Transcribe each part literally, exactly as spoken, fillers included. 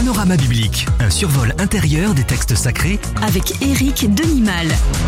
Panorama biblique, un survol intérieur des textes sacrés avec Éric Denimal.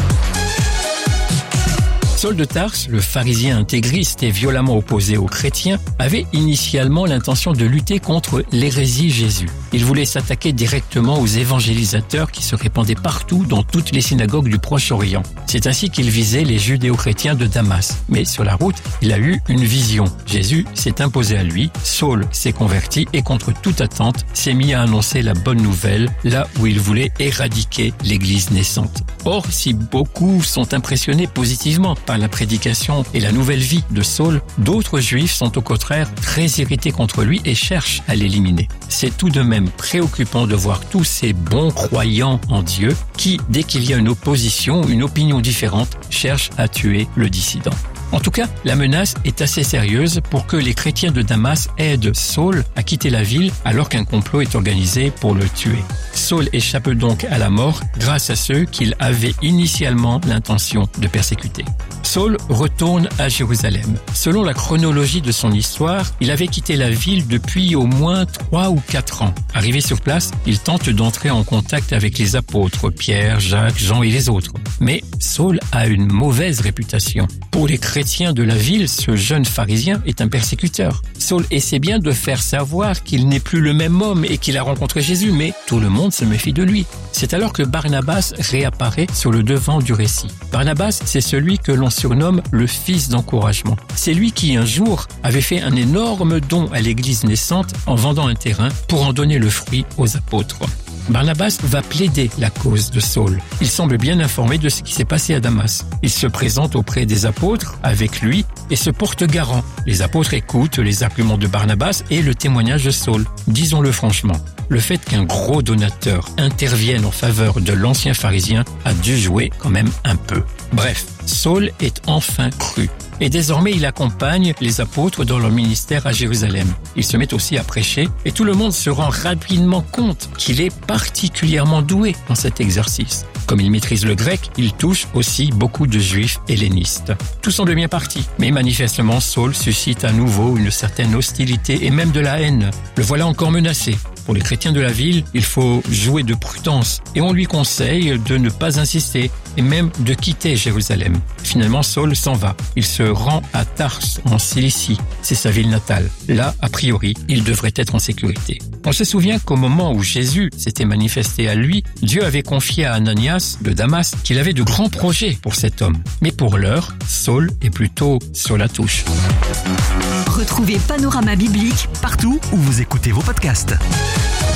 Saul de Tarse, le pharisien intégriste et violemment opposé aux chrétiens, avait initialement l'intention de lutter contre l'hérésie Jésus. Il voulait s'attaquer directement aux évangélisateurs qui se répandaient partout dans toutes les synagogues du Proche-Orient. C'est ainsi qu'il visait les judéo-chrétiens de Damas. Mais sur la route, il a eu une vision. Jésus s'est imposé à lui, Saul s'est converti et contre toute attente, s'est mis à annoncer la bonne nouvelle là où il voulait éradiquer l'Église naissante. Or, si beaucoup sont impressionnés positivement par la prédication et la nouvelle vie de Saul, d'autres juifs sont au contraire très irrités contre lui et cherchent à l'éliminer. C'est tout de même préoccupant de voir tous ces bons croyants en Dieu qui, dès qu'il y a une opposition, une opinion différente, cherchent à tuer le dissident. En tout cas, la menace est assez sérieuse pour que les chrétiens de Damas aident Saul à quitter la ville alors qu'un complot est organisé pour le tuer. Saul échappe donc à la mort grâce à ceux qu'il avait initialement l'intention de persécuter. Saul retourne à Jérusalem. Selon la chronologie de son histoire, il avait quitté la ville depuis au moins trois ou quatre ans. Arrivé sur place, il tente d'entrer en contact avec les apôtres, Pierre, Jacques, Jean et les autres. Mais Saul a une mauvaise réputation. Pour les chrétiens de la ville, ce jeune pharisien est un persécuteur. Saul essaie bien de faire savoir qu'il n'est plus le même homme et qu'il a rencontré Jésus, mais tout le monde se méfie de lui. C'est alors que Barnabas réapparaît sur le devant du récit. Barnabas, c'est celui que l'on surnomme le fils d'encouragement. C'est lui qui, un jour, avait fait un énorme don à l'église naissante en vendant un terrain pour en donner le fruit aux apôtres. Barnabas va plaider la cause de Saul. Il semble bien informé de ce qui s'est passé à Damas. Il se présente auprès des apôtres avec lui et se porte garant. Les apôtres écoutent les arguments de Barnabas et le témoignage de Saul. Disons-le franchement, le fait qu'un gros donateur intervienne en faveur de l'ancien pharisien a dû jouer quand même un peu. Bref, Saul est enfin cru. Et désormais, il accompagne les apôtres dans leur ministère à Jérusalem. Il se met aussi à prêcher et tout le monde se rend rapidement compte qu'il est particulièrement doué dans cet exercice. Comme il maîtrise le grec, il touche aussi beaucoup de juifs hellénistes. Tout semble bien parti, mais manifestement, Saul suscite à nouveau une certaine hostilité et même de la haine. Le voilà encore menacé. Pour les chrétiens de la ville, il faut jouer de prudence et on lui conseille de ne pas insister et même de quitter Jérusalem. Finalement, Saul s'en va. Il se rend à Tarse, en Cilicie. C'est sa ville natale. Là, a priori, il devrait être en sécurité. On se souvient qu'au moment où Jésus s'était manifesté à lui, Dieu avait confié à Ananias de Damas qu'il avait de grands projets pour cet homme. Mais pour l'heure, Saul est plutôt sur la touche. Retrouvez Panorama biblique partout où vous écoutez vos podcasts.